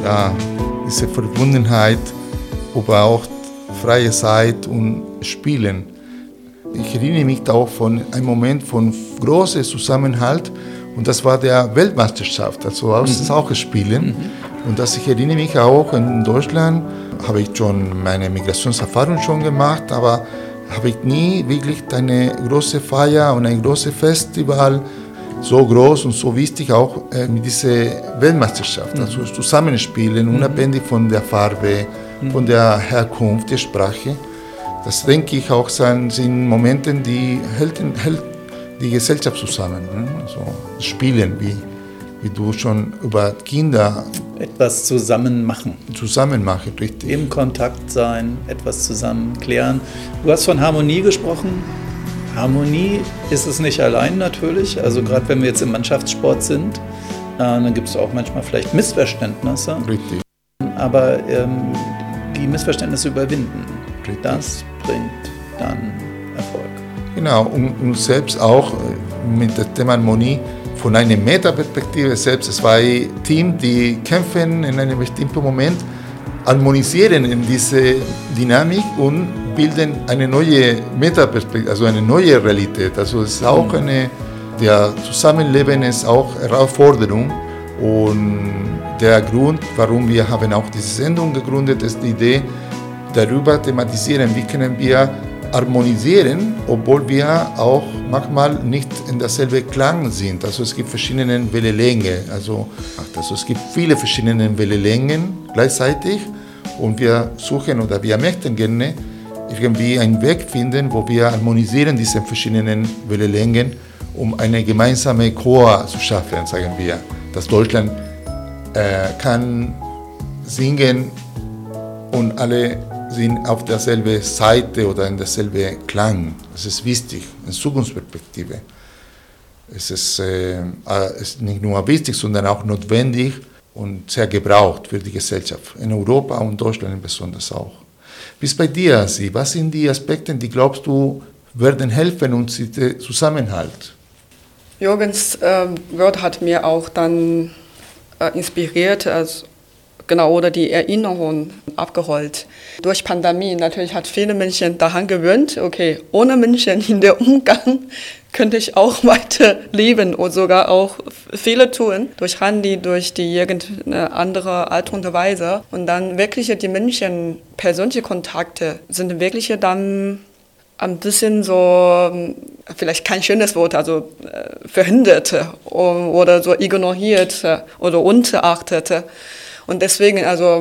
ja, diese Verbundenheit, aber auch freie Zeit und Spielen. Ich erinnere mich auch von einem Moment von großem Zusammenhalt und das war der Weltmeisterschaft, also auch Spielen. Und das ich erinnere mich auch in Deutschland, habe ich schon meine Migrationserfahrung schon gemacht, aber habe ich nie wirklich eine große Feier und ein großes Festival so groß und so wichtig auch mit dieser Weltmeisterschaft, also Zusammenspielen, unabhängig von der Farbe, von der Herkunft, der Sprache. Das denke ich auch sind Momente, die halten die Gesellschaft zusammen. Ne? Also Spielen, wie du schon über Kinder etwas zusammen machen. Zusammen machen, richtig. Im Kontakt sein, etwas zusammen klären. Du hast von Harmonie gesprochen. Harmonie ist es nicht allein natürlich. Also gerade wenn wir jetzt im Mannschaftssport sind, dann gibt es auch manchmal vielleicht Missverständnisse. Richtig. Aber die Missverständnisse überwinden, Richtig. Das bringt dann Erfolg. Genau, und selbst auch mit dem Thema Harmonie von einer Metaperspektive selbst zwei Teams, die kämpfen in einem bestimmten Moment, harmonisieren in diese Dynamik und bilden eine neue Metaperspektive, also eine neue Realität. Also es ist auch der Zusammenleben ist auch Herausforderung und der Grund, warum wir haben auch diese Sendung gegründet, ist die Idee, darüber thematisieren, wie können wir harmonisieren, obwohl wir auch manchmal nicht in derselben Klang sind. Also es gibt verschiedene Wellenlängen. Also es gibt viele verschiedene Wellenlängen gleichzeitig und wir suchen oder wir möchten gerne irgendwie einen Weg finden, wo wir harmonisieren diese verschiedenen Wellenlängen, um eine gemeinsame Chor zu schaffen, sagen wir. Dass Deutschland kann singen und alle sind auf derselben Seite oder in derselben Klang. Das ist wichtig, in Zukunftsperspektive. Es ist nicht nur wichtig, sondern auch notwendig und sehr gebraucht für die Gesellschaft, in Europa und Deutschland besonders auch. Wie ist bei dir, Sie? Was sind die Aspekte, die glaubst du, werden helfen uns den Zusammenhalt? Jürgens Wort hat mir auch dann inspiriert, oder die Erinnerung abgeholt. Durch Pandemie natürlich hat viele Menschen daran gewöhnt, okay, ohne Menschen in der Umgang könnte ich auch weiter leben und sogar auch viele tun, durch Handy, durch die irgendeine andere Art und Weise. Und dann wirklich die Menschen, persönliche Kontakte sind wirklich dann ein bisschen so, vielleicht kein schönes Wort, also verhindert oder so ignoriert oder unterachtet. Und deswegen,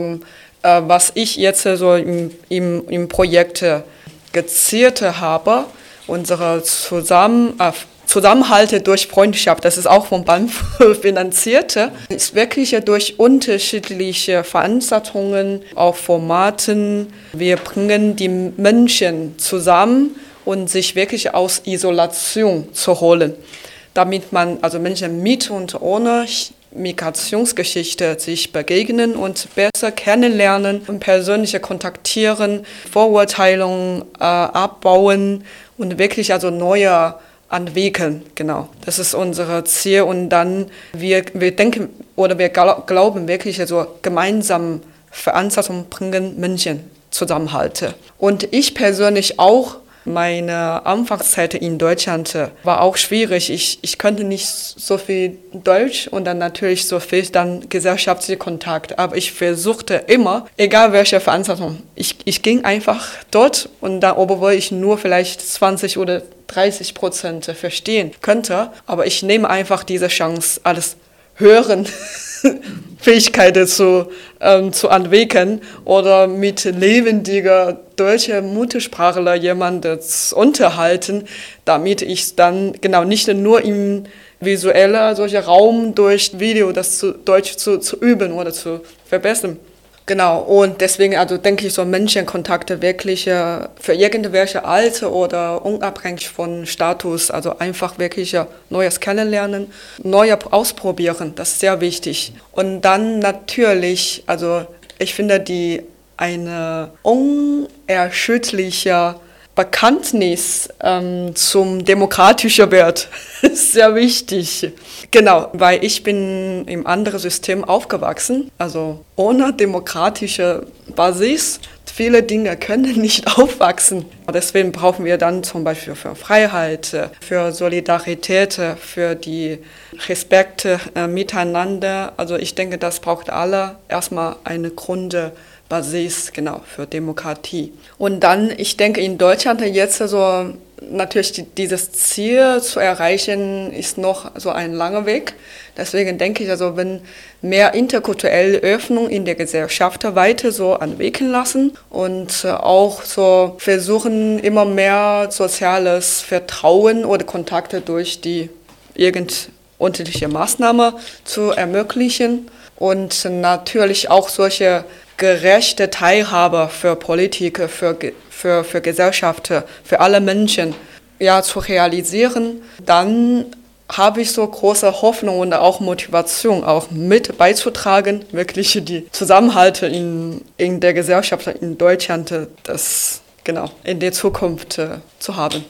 was ich jetzt so im Projekt gezielt habe, unsere Zusammenhalt durch Freundschaft, das ist auch vom BAMF finanziert, ist wirklich durch unterschiedliche Veranstaltungen, auch Formaten. Wir bringen die Menschen zusammen und sich wirklich aus Isolation zu holen, damit man Menschen mit und ohne Migrationsgeschichte sich begegnen und besser kennenlernen und persönlich kontaktieren, Vorurteilungen abbauen und wirklich neue entwickeln. Genau, das ist unser Ziel. Und dann wir denken oder wir glauben wirklich gemeinsam Veranstaltungen bringen Menschen Zusammenhalt. Und ich persönlich auch. Meine Anfangszeit in Deutschland war auch schwierig. Ich konnte nicht so viel Deutsch und dann natürlich so viel dann gesellschaftlicher Kontakt. Aber ich versuchte immer, egal welche Veranstaltung, ich ging einfach dort und dann, obwohl ich nur vielleicht 20 oder 30% verstehen könnte, aber ich nehme einfach diese Chance, alles hören, Fähigkeiten zu entwickeln oder mit lebendiger deutscher Muttersprachler jemanden unterhalten, damit ich dann genau nicht nur im visuellen Raum durch Video das Deutsch zu üben oder zu verbessern. Genau, und deswegen denke ich, so Menschenkontakte wirklich für irgendwelche Alter oder unabhängig von Status, einfach wirklich Neues kennenlernen, Neues ausprobieren, das ist sehr wichtig. Und dann natürlich, ich finde eine unerschütterliche Bekanntnis zum demokratischen Wert ist sehr wichtig. Genau, weil ich bin im anderen System aufgewachsen, also ohne demokratische Basis. Viele Dinge können nicht aufwachsen. Deswegen brauchen wir dann zum Beispiel für Freiheit, für Solidarität, für die Respekt miteinander. Also ich denke, das braucht alle erstmal eine Grundbasis, genau, für Demokratie. Und dann, ich denke, in Deutschland jetzt so natürlich dieses Ziel zu erreichen, ist noch so ein langer Weg. Deswegen denke ich, also wenn mehr interkulturelle Öffnung in der Gesellschaft weiter so entwickeln lassen und auch so versuchen, immer mehr soziales Vertrauen oder Kontakte durch die unterschiedliche Maßnahmen zu ermöglichen und natürlich auch solche gerechte Teilhabe für Politik, für Gesellschaft, für alle Menschen ja, zu realisieren, dann habe ich so große Hoffnung und auch Motivation, auch mit beizutragen, wirklich die Zusammenhalt in der Gesellschaft in Deutschland, das genau in der Zukunft zu haben.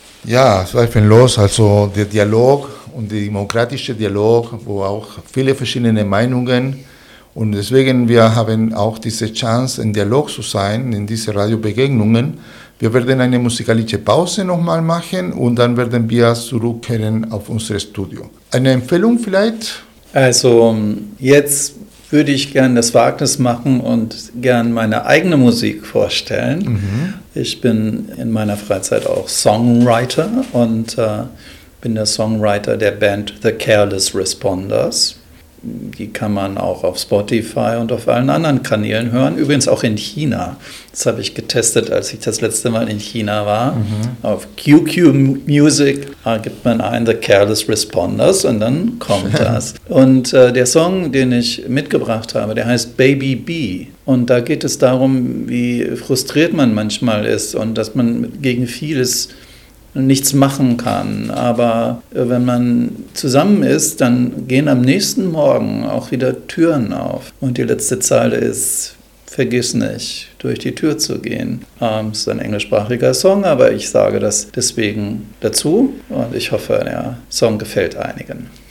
Ja, zweifellos. Also der Dialog und der demokratische Dialog, wo auch viele verschiedene Meinungen und deswegen wir haben auch diese Chance, in Dialog zu sein, in diese Radiobegegnungen. Wir werden eine musikalische Pause nochmal machen und dann werden wir zurückkehren auf unser Studio. Eine Empfehlung vielleicht? Also jetzt würde ich gerne das Wagnis machen und gerne meine eigene Musik vorstellen. Ich bin in meiner Freizeit auch Songwriter und bin der Songwriter der Band The Careless Responders. Die kann man auch auf Spotify und auf allen anderen Kanälen hören. Übrigens auch in China. Das habe ich getestet, als ich das letzte Mal in China war. Auf QQ Music gibt man ein The Careless Responders und dann kommt das. Und der Song, den ich mitgebracht habe, der heißt Baby B. Und da geht es darum, wie frustriert man manchmal ist und dass man gegen vieles nichts machen kann. Aber wenn man zusammen ist, dann gehen am nächsten Morgen auch wieder Türen auf. Und die letzte Zeile ist, vergiss nicht, durch die Tür zu gehen. Es ist ein englischsprachiger Song, aber ich sage das deswegen dazu und ich hoffe, der Song gefällt einigen.